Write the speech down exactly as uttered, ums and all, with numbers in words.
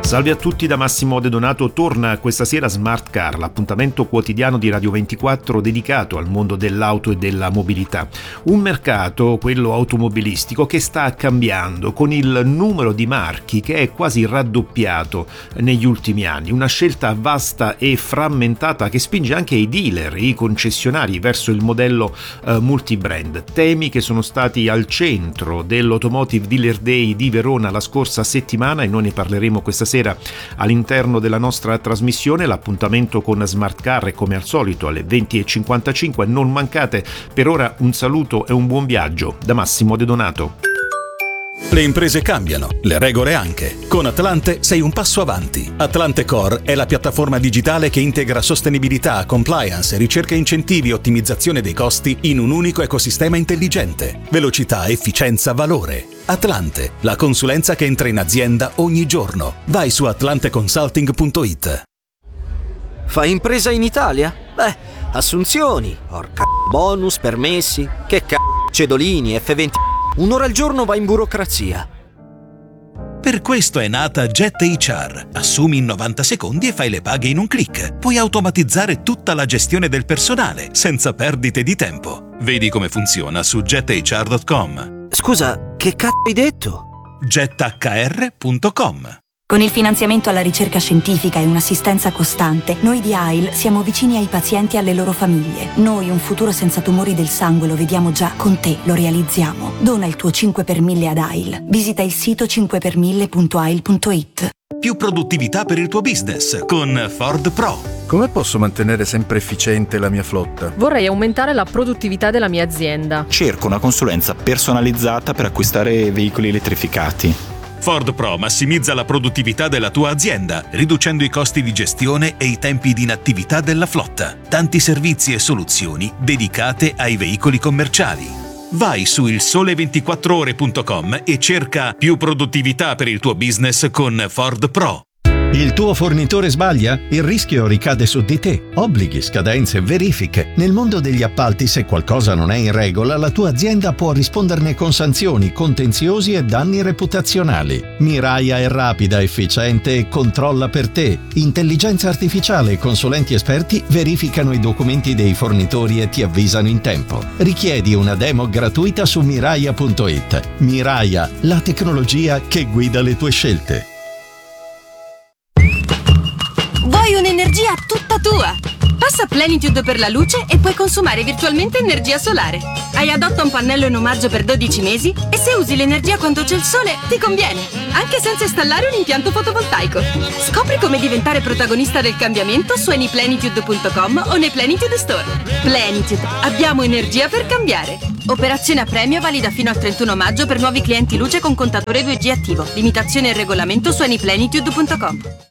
Salve a tutti da Massimo De Donato. Torna questa sera Smart Car, l'appuntamento quotidiano di Radio ventiquattro dedicato al mondo dell'auto e della mobilità. Un mercato, quello automobilistico, che sta cambiando con il numero di marchi che è quasi raddoppiato negli ultimi anni. Una scelta vasta e frammentata che spinge anche i dealer, i concessionari verso il modello eh, multibrand. Temi che sono stati al centro dell'Automotive Dealer Day di Verona la scorsa settimana e noi ne parleremo questa sera all'interno della nostra trasmissione. L'appuntamento con Smart Car è come al solito alle venti e cinquantacinque. Non mancate. Per ora un saluto e un buon viaggio da Massimo De Donato. Le imprese cambiano, le regole anche. Con Atlante sei un passo avanti. Atlante Core è la piattaforma digitale che integra sostenibilità, compliance, ricerca incentivi e ottimizzazione dei costi in un unico ecosistema intelligente. Velocità, efficienza, valore. Atlante, la consulenza che entra in azienda ogni giorno. Vai su atlante consulting punto it. Fai impresa in Italia? Beh, assunzioni, porca bonus, permessi, che c***o, cedolini, effe venti. Un'ora al giorno va in burocrazia. Per questo è nata Jet acca erre. Assumi in novanta secondi e fai le paghe in un click. Puoi automatizzare tutta la gestione del personale, senza perdite di tempo. Vedi come funziona su jet acca erre punto com. Scusa, che c***o hai detto? jet acca erre punto com. Con il finanziamento alla ricerca scientifica e un'assistenza costante, noi di A I L siamo vicini ai pazienti e alle loro famiglie. Noi un futuro senza tumori del sangue lo vediamo già, con te lo realizziamo. Dona il tuo cinque per mille ad A I L. Visita il sito cinque per mille punto a i l punto it. Più produttività per il tuo business con Ford Pro. Come posso mantenere sempre efficiente la mia flotta? Vorrei aumentare la produttività della mia azienda. Cerco una consulenza personalizzata per acquistare veicoli elettrificati. Ford Pro massimizza la produttività della tua azienda, riducendo i costi di gestione e i tempi di inattività della flotta. Tanti servizi e soluzioni dedicate ai veicoli commerciali. Vai su il sole ventiquattro ore punto com e cerca più produttività per il tuo business con Ford Pro. Il tuo fornitore sbaglia? Il rischio ricade su di te. Obblighi, scadenze, verifiche. Nel mondo degli appalti, se qualcosa non è in regola, la tua azienda può risponderne con sanzioni, contenziosi e danni reputazionali. Miraia è rapida, efficiente e controlla per te. Intelligenza artificiale e consulenti esperti verificano i documenti dei fornitori e ti avvisano in tempo. Richiedi una demo gratuita su miraia punto it. Miraia, la tecnologia che guida le tue scelte. Vuoi un'energia tutta tua? Passa Plenitude per la luce e puoi consumare virtualmente energia solare. Hai adotta un pannello in omaggio per dodici mesi e se usi l'energia quando c'è il sole ti conviene, anche senza installare un impianto fotovoltaico. Scopri come diventare protagonista del cambiamento su any plenitude punto com o nei Plenitude Store. Plenitude, abbiamo energia per cambiare. Operazione a premio valida fino al trentuno maggio per nuovi clienti luce con contatore due G attivo. Limitazioni e regolamento su any plenitude punto com.